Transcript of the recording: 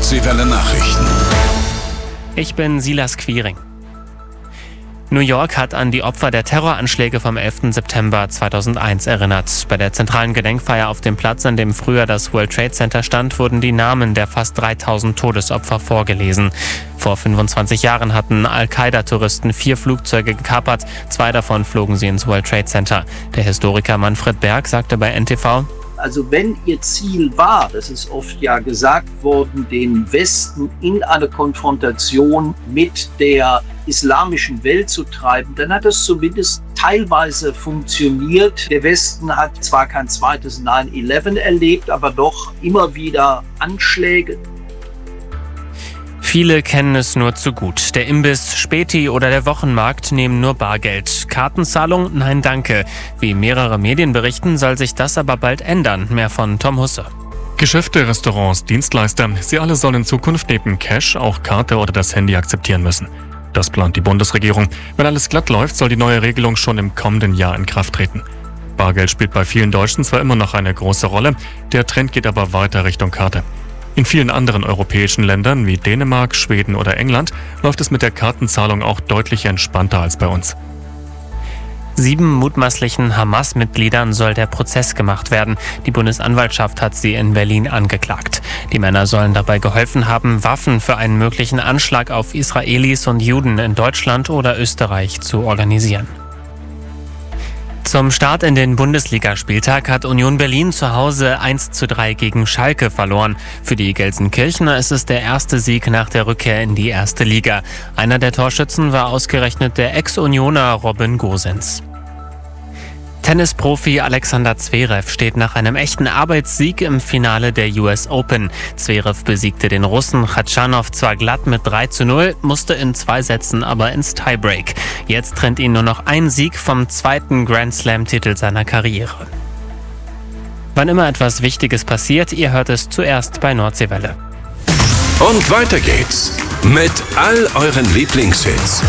Nordseewelle Nachrichten. Ich bin Silas Quiring. New York hat an die Opfer der Terroranschläge vom 11. September 2001 erinnert. Bei der zentralen Gedenkfeier auf dem Platz, an dem früher das World Trade Center stand, wurden die Namen der fast 3000 Todesopfer vorgelesen. Vor 25 Jahren hatten Al-Qaida-Touristen 4 Flugzeuge gekapert. 2 davon flogen sie ins World Trade Center. Der Historiker Manfred Berg sagte bei NTV: Also wenn ihr Ziel war, das ist oft ja gesagt worden, den Westen in eine Konfrontation mit der islamischen Welt zu treiben, dann hat es zumindest teilweise funktioniert. Der Westen hat zwar kein zweites 9/11 erlebt, aber doch immer wieder Anschläge. Viele kennen es nur zu gut. Der Imbiss, Späti oder der Wochenmarkt nehmen nur Bargeld. Kartenzahlung? Nein, danke. Wie mehrere Medien berichten, soll sich das aber bald ändern. Mehr von Tom Husse. Geschäfte, Restaurants, Dienstleister, sie alle sollen in Zukunft neben Cash auch Karte oder das Handy akzeptieren müssen. Das plant die Bundesregierung. Wenn alles glatt läuft, soll die neue Regelung schon im kommenden Jahr in Kraft treten. Bargeld spielt bei vielen Deutschen zwar immer noch eine große Rolle, der Trend geht aber weiter Richtung Karte. In vielen anderen europäischen Ländern wie Dänemark, Schweden oder England läuft es mit der Kartenzahlung auch deutlich entspannter als bei uns. 7 mutmaßlichen Hamas-Mitgliedern soll der Prozess gemacht werden. Die Bundesanwaltschaft hat sie in Berlin angeklagt. Die Männer sollen dabei geholfen haben, Waffen für einen möglichen Anschlag auf Israelis und Juden in Deutschland oder Österreich zu organisieren. Zum Start in den Bundesligaspieltag hat Union Berlin zu Hause 1:3 gegen Schalke verloren. Für die Gelsenkirchener ist es der erste Sieg nach der Rückkehr in die erste Liga. Einer der Torschützen war ausgerechnet der Ex-Unioner Robin Gosens. Tennisprofi Alexander Zverev steht nach einem echten Arbeitssieg im Finale der US Open. Zverev besiegte den Russen Khachanov zwar glatt mit 3:0, musste in 2 Sätzen aber ins Tiebreak. Jetzt trennt ihn nur noch ein Sieg vom 2. Grand Slam-Titel seiner Karriere. Wann immer etwas Wichtiges passiert, ihr hört es zuerst bei Nordseewelle. Und weiter geht's mit all euren Lieblingshits.